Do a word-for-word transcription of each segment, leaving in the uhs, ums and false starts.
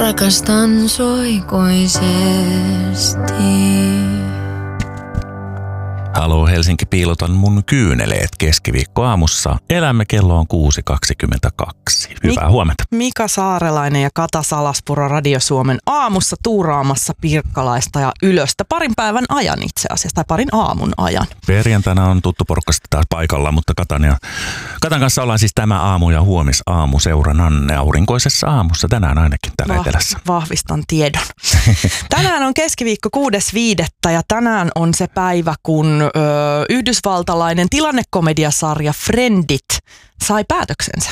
Rakastan sua ikuisesti. Haloo Helsinki, piilotan mun kyyneleet keskiviikko aamussa. Elämme, kello on kuusi kaksikymmentäkaksi. Hyvää Mik- huomenta. Mika Saarelainen ja Kata Salaspuro Radio Suomen aamussa tuuraamassa Pirkkalaista ja Ylöstä parin päivän ajan itse asiassa, tai parin aamun ajan. Perjantaina on tuttu porukasta taas paikalla, mutta Katan, ja, Katan kanssa ollaan siis tämä aamu ja huomis aamu seurananne aurinkoisessa aamussa. Tänään ainakin täällä Vah- etelässä. Vahvistan tiedon. Tänään on keskiviikko kuudes viidettä ja tänään on se päivä, kun ö, yhdysvaltalainen tilannekomediasarja Friendit sai päätöksensä.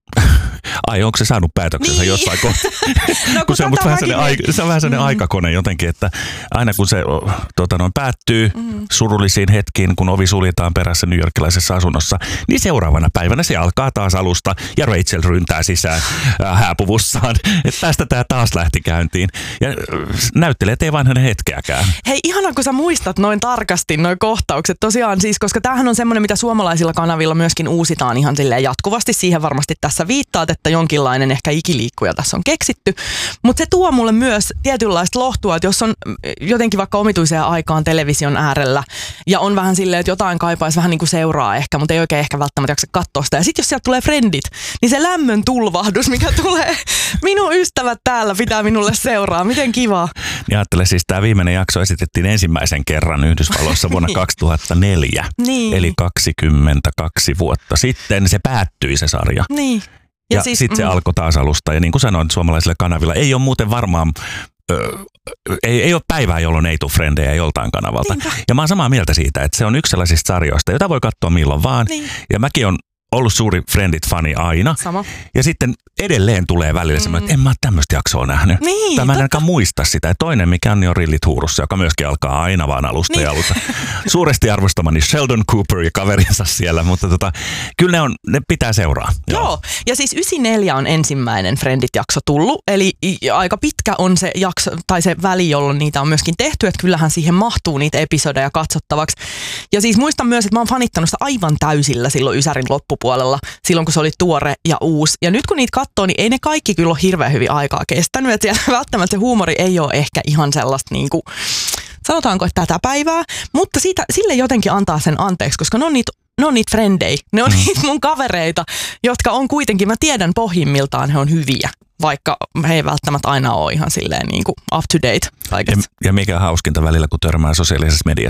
Ai, onko se saanut päätöksensä Niin. jossain kohtaa? No, kun se on, vähän mäkin aika, se on vähän sellainen mm. aikakone jotenkin, että aina kun se tuota, noin päättyy mm. surullisiin hetkiin, kun ovi suljetaan perässä newyorkilaisessa asunnossa, niin seuraavana päivänä se alkaa taas alusta ja Rachel ryntää sisään äh, hääpuvussaan. Että tästä tämä taas lähti käyntiin. Ja äh, näyttelijät ei vanhene hetkeäkään. Hei, ihana kun sä muistat noin tarkasti noin kohtaukset. Tosiaan siis, koska tämähän on semmoinen, mitä suomalaisilla kanavilla myöskin uusitaan ihan silleen jatkuvasti. Siihen varmasti tässä viittaat, että jonkinlainen ehkä ikiliikkuja tässä on keksitty. Mutta se tuo mulle myös tietynlaista lohtua, että jos on jotenkin vaikka omituiseen aikaan television äärellä ja on vähän silleen, että jotain kaipaisi vähän niin kuin seuraa ehkä, mutta ei oikein ehkä välttämättä jaksa katsoa sitä. Ja sitten jos sieltä tulee Friendit, niin se lämmön tulvahdus, mikä tulee, minun ystävät täällä pitää minulle seuraa. Miten kivaa. Ja ajattele siis, tämä viimeinen jakso esitettiin ensimmäisen kerran Yhdysvalloissa vuonna kaksituhattaneljä. Niin. Eli kaksikymmentäkaksi vuotta sitten se päättyi se sarja. Niin. Ja, Ja ja siis, sitten se mm. alkoi taas alusta. Ja niin kuin sanoin, suomalaisilla kanavilla ei ole muuten varmaan, ö, ei, ei ole päivää, jolloin ei tule frendejä joltain kanavalta. Niinpä. Ja mä oon samaa mieltä siitä, että se on yksi sellaisista sarjoista, jota voi katsoa milloin vaan. Niin. Ja mäkin on ollut suuri Friendit-fani aina. Sama. Ja sitten edelleen tulee välillä mm. semmoinen, että en mä ole tämmöistä jaksoa nähnyt. Niin, tai mä en totta. ainakaan muista sitä. Ja toinen, mikä on, niin on Rillit huurussa, joka myöskin alkaa aina vaan alusta Niin. ja alusta. Suuresti arvostamani Sheldon Cooper ja kaverinsa siellä, mutta tota, kyllä ne, on, ne pitää seuraa. Joo. Joo, ja siis yhdeksänkymmentäneljä on ensimmäinen Friendit-jakso tullut, eli aika pitkä on se jakso, tai se väli, jolloin niitä on myöskin tehty, että kyllähän siihen mahtuu niitä episodeja katsottavaksi. Ja siis muistan myös, että mä oon fanittanut sitä aivan täysillä silloin Ysärin loppupuolella, silloin kun se oli tuore ja uusi. Ja nyt kun niitä katsoo, niin ei ne kaikki kyllä ole hirveän hyvin aikaa kestänyt, että siellä välttämättä se huumori ei ole ehkä ihan sellaista niin kuin, sanotaanko, että tätä päivää, mutta siitä, sille jotenkin antaa sen anteeksi, koska ne on niitä Ne on niitä frendejä, ne on mm. niitä mun kavereita, jotka on kuitenkin, mä tiedän pohjimmiltaan, he on hyviä, vaikka he ei välttämättä aina ole ihan silleen niin kuin up to date Ja, kaikessa. ja mikä hauskinta välillä, kun törmää sosiaalisessa mediassa